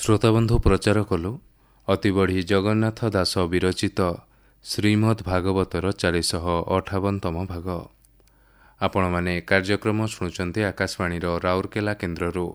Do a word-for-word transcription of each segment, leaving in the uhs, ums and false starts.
ଶ୍ରୋତାବନ୍ଧୁ ପ୍ରଚାର କଲୁ ଅତିବଢ଼ି ଜଗନ୍ନାଥ ଦାସ ବିରଚିତ ଶ୍ରୀମଦ୍ ଭାଗବତର ଚାରିଶହ ଅଠାବନତମ ଭାଗ। ଆପଣମାନେ କାର୍ଯ୍ୟକ୍ରମ ଶୁଣୁଛନ୍ତି ଆକାଶବାଣୀର ରାଉରକେଲା କେନ୍ଦ୍ରରୁ।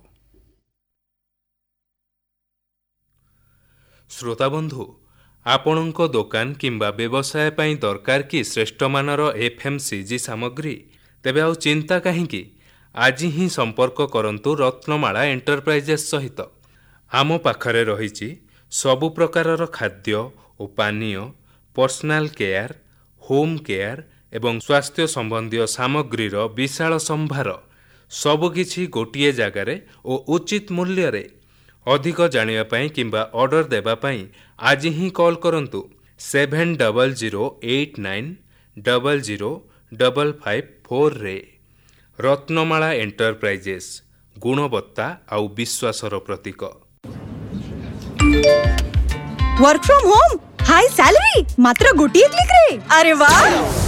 ଶ୍ରୋତାବନ୍ଧୁ, ଆପଣଙ୍କ ଦୋକାନ କିମ୍ବା ବ୍ୟବସାୟ ପାଇଁ ଦରକାର କି ଶ୍ରେଷ୍ଠମାନର ଏଫ୍ ଏମ୍ ସି ଜି ସାମଗ୍ରୀ? ତେବେ ଆଉ ଚିନ୍ତା କାହିଁକି? ଆଜି ହିଁ ସମ୍ପର୍କ କରନ୍ତୁ ରତ୍ନମାଳା ଏଣ୍ଟରପ୍ରାଇଜେସ୍ ସହିତ। ଆମ ପାଖରେ ରହିଛି ସବୁ ପ୍ରକାରର ଖାଦ୍ୟ ଓ ପାନୀୟ, ପର୍ସନାଲ କେୟାର, ହୋମ୍ କେୟାର ଏବଂ ସ୍ୱାସ୍ଥ୍ୟ ସମ୍ବନ୍ଧୀୟ ସାମଗ୍ରୀର ବିଶାଳ ସମ୍ଭାର। ସବୁକିଛି ଗୋଟିଏ ଜାଗାରେ ଓ ଉଚିତ ମୂଲ୍ୟରେ। ଅଧିକ ଜାଣିବା ପାଇଁ କିମ୍ବା ଅର୍ଡର ଦେବା ପାଇଁ ଆଜି ହିଁ କଲ୍ କରନ୍ତୁ seven double zero eight nine double zero double five ଫୋର୍ରେ। Ratnamala enterprises, ଗୁଣବତ୍ତା ଆଉ ବିଶ୍ୱାସର ପ୍ରତୀକ। Work from home, high salary, मात्र गोटिए क्लिक रे। अरे वाह,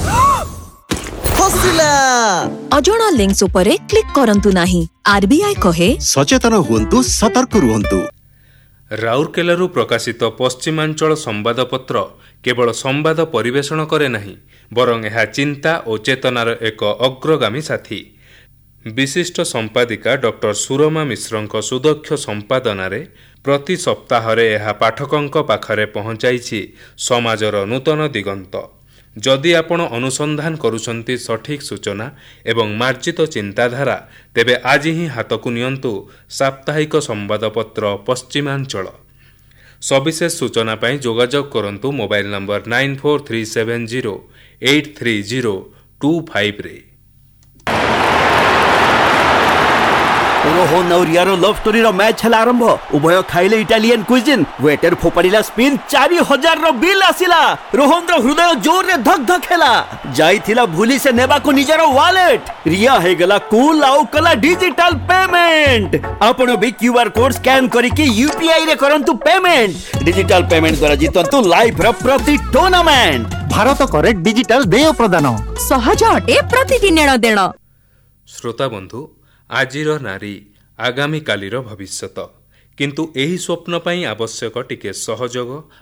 फसिला। अजଣା लिंक्स उपरे क्लिक करंतु नाही। आरबीआई कहे सचेतन हुंतु, सतर्क रुहंतु। ରାଉରକେଲାରୁ ପ୍ରକାଶିତ ପଶ୍ଚିମାଞ୍ଚଳ ସମ୍ବାଦପତ୍ର କେବଳ ସମ୍ବାଦ ପରିବେଷଣ କରେ ନାହିଁ, ବରଂ ଏହା ଚିନ୍ତା ଓ ଚେତନାର ଏକ ଅଗ୍ରଗାମୀ ସାଥୀ। ବିଶିଷ୍ଟ ସମ୍ପାଦିକା ଡକ୍ଟର ସୁରମା ମିଶ୍ରଙ୍କ ସୁଦକ୍ଷ ସମ୍ପାଦନାରେ ପ୍ରତି ସପ୍ତାହରେ ଏହା ପାଠକଙ୍କ ପାଖରେ ପହଞ୍ଚାଇଛି ସମାଜର ନୂତନ ଦିଗନ୍ତ। ଯଦି ଆପଣ ଅନୁସନ୍ଧାନ କରୁଛନ୍ତି ସଠିକ୍ ସୂଚନା ଏବଂ ମାର୍ଜିତ ଚିନ୍ତାଧାରା, ତେବେ ଆଜି ହିଁ ହାତକୁ ନିଅନ୍ତୁ ସାପ୍ତାହିକ ସମ୍ବାଦପତ୍ର ପଶ୍ଚିମାଞ୍ଚଳ। ସବିଶେଷ ସୂଚନା ପାଇଁ ଯୋଗାଯୋଗ କରନ୍ତୁ mobile number nine four three seven zero eight three zero two ଫାଇଭ୍ରେ। Rohan और यारो लव स्टोरी रो मैच हला आरंभ। उभय खाइले इटालियन क्विजिन, वेटर फोपाडिला स्पिन, चारि हजार रो बिल आसिला। रोहन रो हृदय जोर रे धक धक हेला। जाइथिला भूली से नेबा को निजरो वॉलेट। रिया हे गला कूल आउ कला डिजिटल पेमेंट। आपण भी क्यूआर कोड स्कैन करी के यूपीआई रे करंतु पेमेंट। डिजिटल पेमेंट द्वारा जितंतु लाइफ रो प्रति टूर्नामेंट। भारत करे डिजिटल देय प्रदान सहज अटे प्रतिदिन देण। श्रोता बंधु, ଆଜିର ନାରୀ ଆଗାମୀ କାଲିର ଭବିଷ୍ୟତ। କିନ୍ତୁ ଏହି ସ୍ୱପ୍ନ ପାଇଁ ଆବଶ୍ୟକ ଟିକେ ସହଯୋଗ